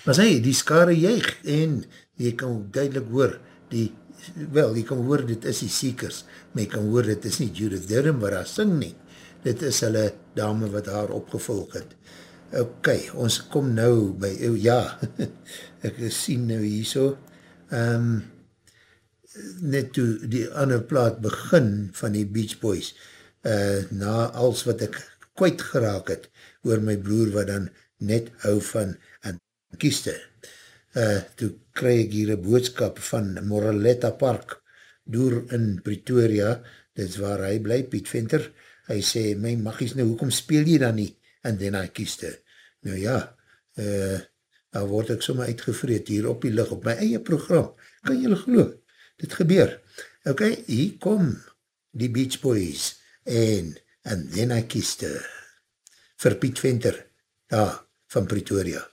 Maar sê, die skare juig en jy kan duidelik hoor, jy kan hoor dit is die Seekers, maar jy kan hoor dit is nie Judith Durham wat daar sing nie. Dit is hulle dame wat haar opgevolg het. Ok, ons kom nou by, ja, ek sien nou hierso, net toe die ander plaat begin van die Beach Boys, na als wat ek kwyt geraak het, oor my broer wat dan net hou van en kieste. Toe kry ek hier een boodskap van Moraletta Park, door in Pretoria, dit is waar hy bly, Piet Venter, hy sê, my magies nou, hoekom speel jy dan nie? En dan hy kieste. Nou ja, daar word ek sommer uitgevreed hier op die lig, op my eie program, kan julle geloof, dit gebeur. Ok, hier kom die Beach Boys, en then I kissed her, vir Piet Venter, daar, van Pretoria.